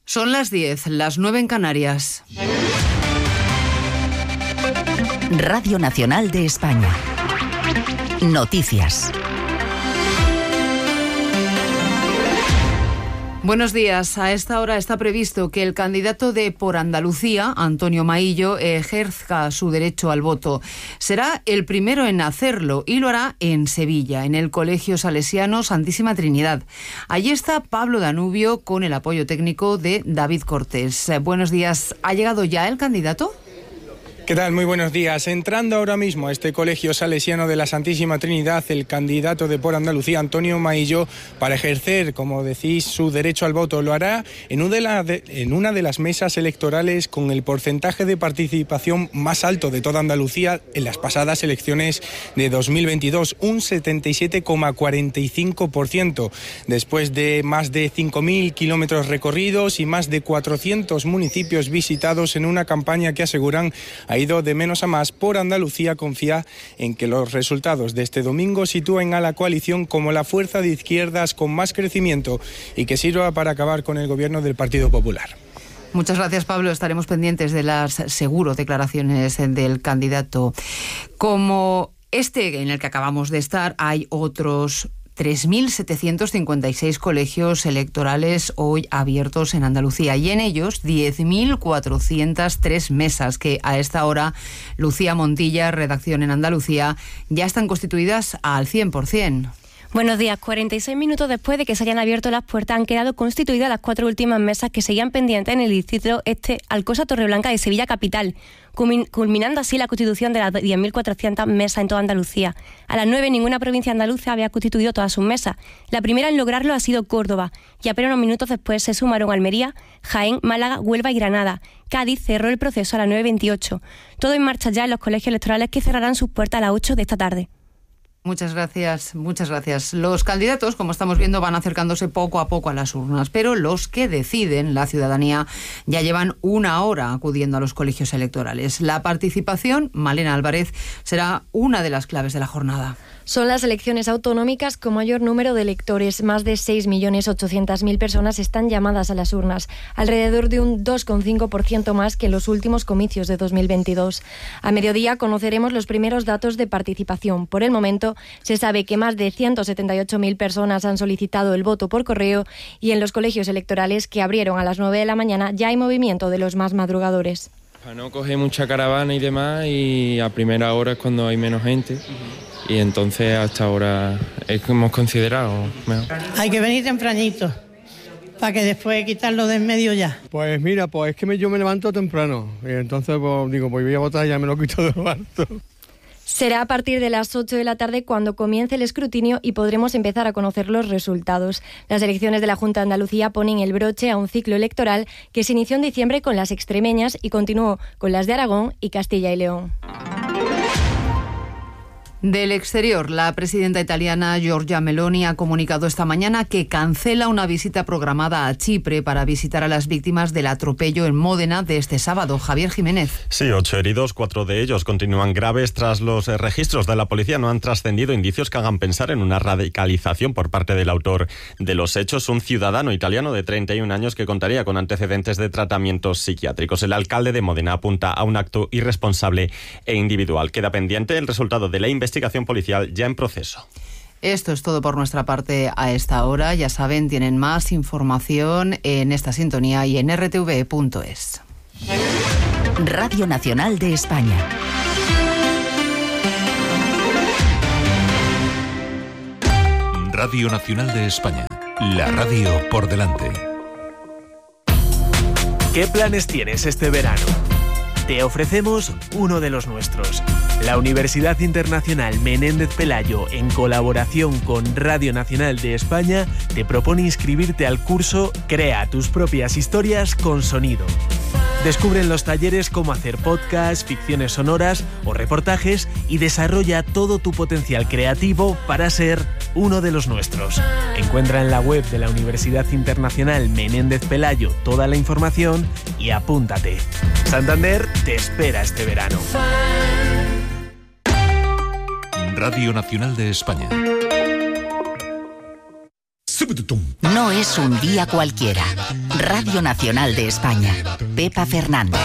Son las 10, las 9 en Canarias. Radio Nacional de España. Noticias. Buenos días. A esta hora está previsto que el candidato de Por Andalucía, Antonio Maillo, ejerza su derecho al voto. Será el primero en hacerlo y lo hará en Sevilla, en el Colegio Salesiano Santísima Trinidad. Allí está Pablo Danubio con el apoyo técnico de David Cortés. Buenos días. ¿Ha llegado ya el candidato? ¿Qué tal? Muy buenos días. Entrando ahora mismo a este Colegio Salesiano de la Santísima Trinidad, el candidato de Por Andalucía, Antonio Maillo, para ejercer, como decís, su derecho al voto. Lo hará en una de las mesas electorales con el porcentaje de participación más alto de toda Andalucía en las pasadas elecciones de 2022, un 77,45%, después de más de 5.000 kilómetros recorridos y más de 400 municipios visitados en una campaña que aseguran ha ido de menos a más. Por Andalucía confía en que los resultados de este domingo sitúen a la coalición como la fuerza de izquierdas con más crecimiento y que sirva para acabar con el gobierno del Partido Popular. Muchas gracias, Pablo. Estaremos pendientes de las, seguro, declaraciones del candidato. Como este en el que acabamos de estar, hay otros 3.756 colegios electorales hoy abiertos en Andalucía y en ellos 10.403 mesas que a esta hora, Lucía Montilla, redacción en Andalucía, ya están constituidas al 100%. Buenos días. 46 minutos después de que se hayan abierto las puertas, han quedado constituidas las 4 últimas mesas que seguían pendientes en el distrito Alcosa Torreblanca de Sevilla Capital, culminando así la constitución de las 10.400 mesas en toda Andalucía. A las 9 ninguna provincia andaluza había constituido todas sus mesas. La primera en lograrlo ha sido Córdoba, y apenas unos minutos después se sumaron Almería, Jaén, Málaga, Huelva y Granada. Cádiz cerró el proceso a las 9:28. Todo en marcha ya en los colegios electorales que cerrarán sus puertas a las 8 de esta tarde. Muchas gracias, muchas gracias. Los candidatos, como estamos viendo, van acercándose poco a poco a las urnas, pero los que deciden, la ciudadanía, ya llevan una hora acudiendo a los colegios electorales. La participación, Malena Álvarez, será una de las claves de la jornada. Son las elecciones autonómicas con mayor número de electores. Más de 6.800.000 personas están llamadas a las urnas, alrededor de un 2,5% más que en los últimos comicios de 2022. A mediodía conoceremos los primeros datos de participación. Por el momento, se sabe que más de 178.000 personas han solicitado el voto por correo y en los colegios electorales que abrieron a las 9 de la mañana ya hay movimiento de los más madrugadores. Para no coger mucha caravana y demás, y a primera hora es cuando hay menos gente. Y entonces hasta ahora hemos considerado mejor. Hay que venir tempranito para que después quitarlo de en medio ya. Pues mira, pues es que yo me levanto temprano y entonces pues digo, pues voy a votar y ya me lo quito de lo alto. Será a partir de las 8 de la tarde cuando comience el escrutinio y podremos empezar a conocer los resultados. Las elecciones de la Junta de Andalucía ponen el broche a un ciclo electoral que se inició en diciembre con las extremeñas y continuó con las de Aragón y Castilla y León. Del exterior, la presidenta italiana Giorgia Meloni ha comunicado esta mañana que cancela una visita programada a Chipre para visitar a las víctimas del atropello en Módena de este sábado. Javier Jiménez. Sí, 8 heridos, 4 de ellos continúan graves. Tras los registros de la policía no han trascendido indicios que hagan pensar en una radicalización por parte del autor de los hechos, un ciudadano italiano de 31 años que contaría con antecedentes de tratamientos psiquiátricos. El alcalde de Módena apunta a un acto irresponsable e individual. Queda pendiente el resultado de la investigación policial ya en proceso. Esto es todo por nuestra parte a esta hora. Ya saben, tienen más información en esta sintonía y en rtv.es. Radio Nacional de España. Radio Nacional de España. La radio por delante. ¿Qué planes tienes este verano? Te ofrecemos uno de los nuestros. La Universidad Internacional Menéndez Pelayo, en colaboración con Radio Nacional de España, te propone inscribirte al curso Crea tus propias historias con sonido. Descubre en los talleres cómo hacer podcasts, ficciones sonoras o reportajes y desarrolla todo tu potencial creativo para ser uno de los nuestros. Encuentra en la web de la Universidad Internacional Menéndez Pelayo toda la información y apúntate. Santander te espera este verano. Radio Nacional de España. No es un día cualquiera. Radio Nacional de España. Pepa Fernández.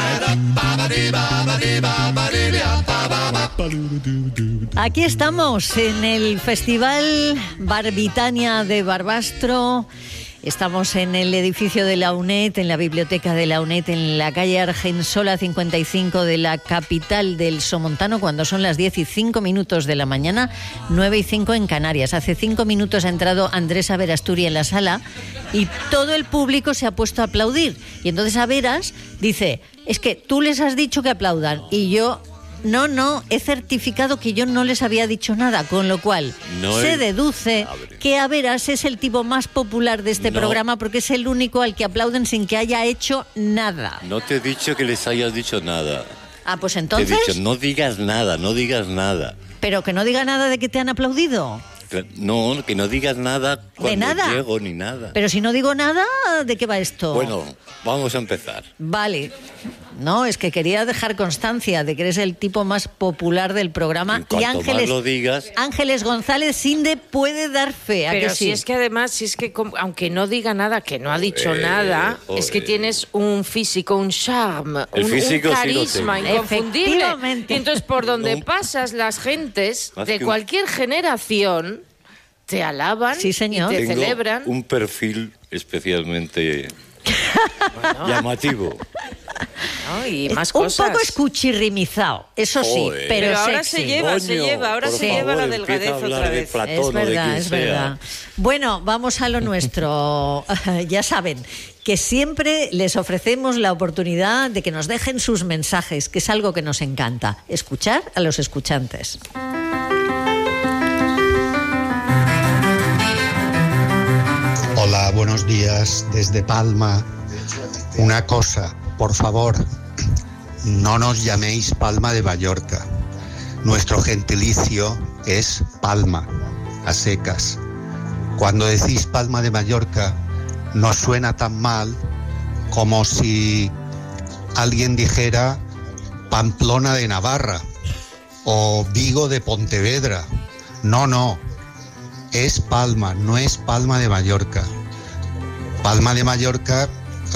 Aquí estamos en el Festival Barbitania de Barbastro. Estamos en el edificio de la UNED, en la biblioteca de la UNED, en la calle Argensola 55 de la capital del Somontano, cuando son las 10:05 de la mañana, 9:05 en Canarias. Hace 5 minutos ha entrado Andrés Averasturi en la sala y todo el público se ha puesto a aplaudir. Y entonces Averas dice, es que tú les has dicho que aplaudan y yo... No, he certificado que yo no les había dicho nada, con lo cual se deduce que Averas es el tipo más popular de este programa porque es el único al que aplauden sin que haya hecho nada. No te he dicho que les hayas dicho nada. Ah, pues entonces... Te he dicho, no digas nada. Pero que no diga nada de que te han aplaudido. No, que no digas nada cuando ¿De nada? llego ni nada. Pero si no digo nada, ¿de qué va esto? Bueno, vamos a empezar. Vale. No, es que quería dejar constancia de que eres el tipo más popular del programa. Y Ángeles, más lo digas... Ángeles González Sinde puede dar fe. ¿A Pero que si sí? es que además, si es que aunque no diga nada, que no ha dicho nada, es que tienes un físico, un charme, un carisma inconfundible. Y entonces por donde pasas, las gentes de cualquier generación te alaban y te celebran. Un perfil especialmente llamativo. No, y más un cosas. poco escuchirrimizado, eso sí, pero ahora sexy. se lleva la delgadez otra vez. Es verdad. Bueno, vamos a lo nuestro. Ya saben que siempre les ofrecemos la oportunidad de que nos dejen sus mensajes, que es algo que nos encanta, escuchar a los escuchantes. Hola, buenos días desde Palma. Una cosa, por favor, no nos llaméis Palma de Mallorca. Nuestro gentilicio es Palma, a secas. Cuando decís Palma de Mallorca, no suena tan mal como si alguien dijera Pamplona de Navarra o Vigo de Pontevedra. No, es Palma, no es Palma de Mallorca. Palma de Mallorca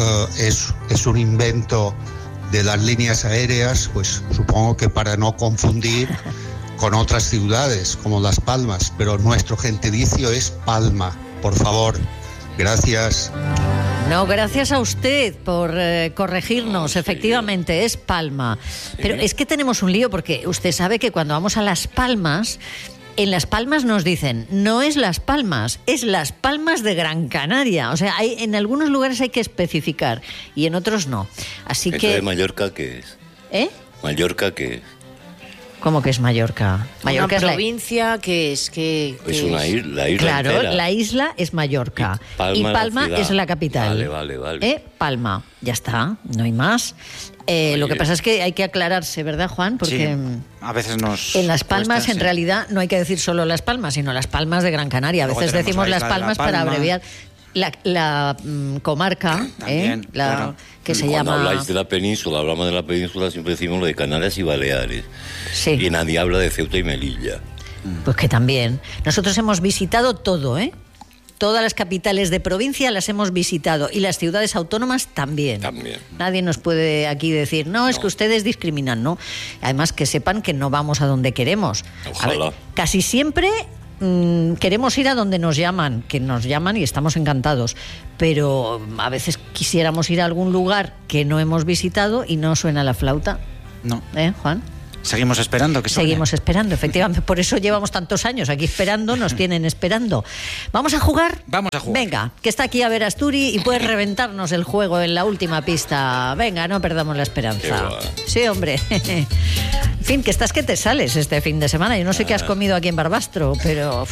es un invento de las líneas aéreas, pues supongo que para no confundir con otras ciudades como Las Palmas, pero nuestro gentilicio es Palma, por favor. Gracias. No, gracias a usted por corregirnos. Efectivamente, es Palma. Pero es que tenemos un lío porque usted sabe que cuando vamos a Las Palmas... En Las Palmas nos dicen, no es Las Palmas, es Las Palmas de Gran Canaria. O sea, en algunos lugares hay que especificar y en otros no. Así que... ¿De Mallorca qué es? ¿Mallorca qué es? ¿Cómo que es Mallorca? Mallorca una provincia que es... Es una isla claro, entera. La isla es Mallorca y Palma es la capital. Vale. Palma, ya está, no hay más. Lo que pasa es que hay que aclararse, ¿verdad, Juan? Porque a veces nos... En Las Palmas, en realidad, no hay que decir solo Las Palmas, sino Las Palmas de Gran Canaria. A veces decimos Las Palmas para abreviar la comarca, también, claro. Que se Cuando llama... habláis de la península, hablamos de la península, siempre decimos lo de Canarias y Baleares. Sí. Y nadie habla de Ceuta y Melilla. Pues que también. Nosotros hemos visitado todo, Todas las capitales de provincia las hemos visitado y las ciudades autónomas también. Nadie nos puede aquí decir, no, es que ustedes discriminan, ¿no? Además, que sepan que no vamos a donde queremos. Ojalá. Casi siempre queremos ir a donde nos llaman, y estamos encantados, pero a veces quisiéramos ir a algún lugar que no hemos visitado y no suena la flauta. No. Juan. Seguimos esperando que suene. Seguimos esperando, efectivamente. Por eso llevamos tantos años aquí esperando, nos tienen esperando. ¿Vamos a jugar? Vamos a jugar. Venga, que está aquí Averasturi y puede reventarnos el juego en la última pista. Venga, no perdamos la esperanza. Sí, hombre. En fin, que estás que te sales este fin de semana. Yo no sé qué has comido aquí en Barbastro, pero...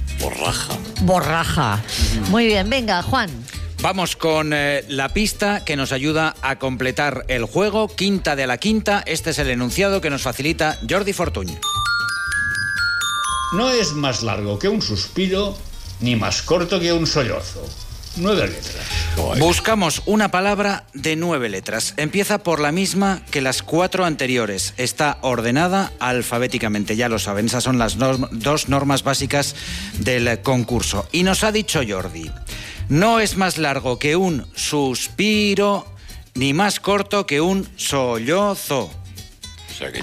Borraja. Muy bien, venga, Juan. Vamos con la pista que nos ayuda a completar el juego. Quinta de la quinta. Este es el enunciado que nos facilita Jordi Fortuny. No es más largo que un suspiro, ni más corto que un sollozo. 9 letras. Buscamos una palabra de 9 letras. Empieza por la misma que las 4 anteriores. Está ordenada alfabéticamente, ya lo saben. Esas son las dos normas básicas del concurso. Y nos ha dicho Jordi... No es más largo que un suspiro, ni más corto que un sollozo. O sea, que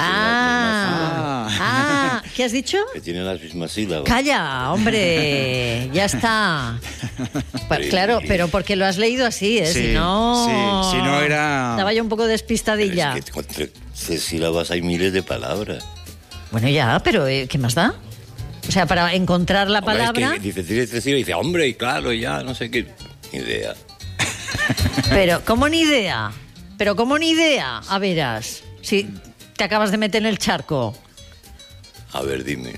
¿qué has dicho? Que tiene las mismas sílabas. Calla, hombre, ya está. Claro, pero porque lo has leído así, ¿eh? Sí, si no... si no era... Estaba yo un poco despistadilla. Es que con 3 sílabas hay miles de palabras. Bueno, ya, pero ¿qué más da? O sea, para encontrar la palabra... Es que dice 3 sílabas y dice, hombre, y claro, ya, no sé qué. Ni idea. Pero, ¿cómo ni idea? A verás, si te acabas de meter en el charco. A ver, dime.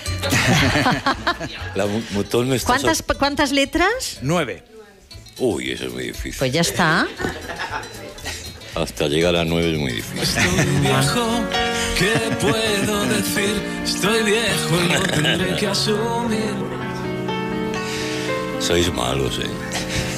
¿Cuántas letras? 9. Uy, eso es muy difícil. Pues ya está. Hasta llegar a 9 es muy difícil. Estoy viejo, ¿qué puedo decir? Estoy viejo y lo tendré que asumir. Sois malos, ¿eh?